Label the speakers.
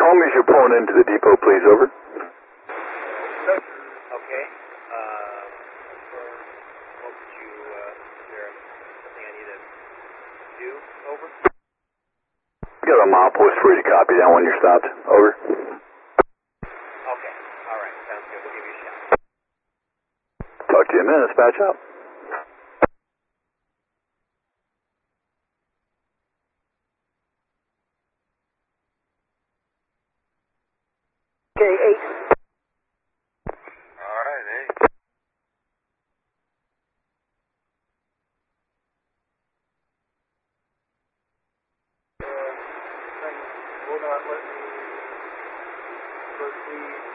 Speaker 1: long as you're pulling into the depot, please, over.
Speaker 2: Okay. What would you, is there something I need to do? Over.
Speaker 1: We got a mile post for you to copy that when you're stopped. Over.
Speaker 2: Okay. All right. Sounds good. We'll give you a shot.
Speaker 1: Talk to you in a minute. Dispatch out.
Speaker 3: Okay, 8.
Speaker 2: All right, 8.
Speaker 3: Will not let me proceed